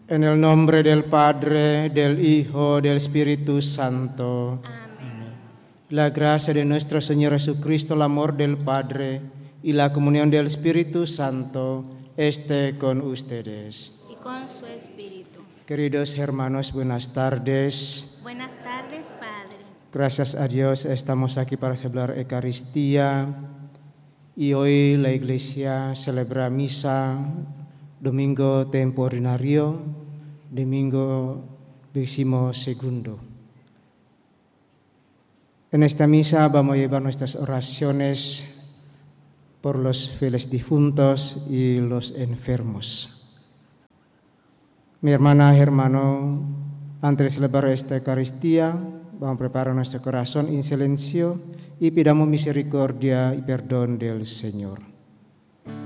En el nombre del Padre, del Hijo, del Espíritu Santo. Amén. La gracia de nuestro Señor Jesucristo, el amor del Padre y la comunión del Espíritu Santo esté con ustedes. Y con su espíritu. Queridos hermanos, buenas tardes. Buenas tardes, Padre. Gracias a Dios estamos aquí para celebrar Eucaristía y hoy la Iglesia celebra misa Domingo Tempo Ordinario, Domingo 22. En esta misa vamos a llevar nuestras oraciones por los fieles difuntos y los enfermos. Mi hermana, hermano, antes de celebrar esta Eucaristía, vamos a preparar nuestro corazón en silencio y pidamos misericordia y perdón del Señor.